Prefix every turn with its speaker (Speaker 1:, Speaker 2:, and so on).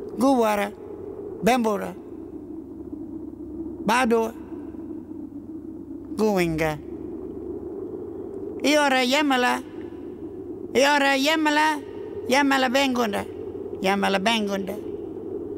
Speaker 1: Guwara, Bembora, Badoa, Guwinga. Iora Yamala, Iora Yamala, Yamala Bengunda, Yamala Bengunda.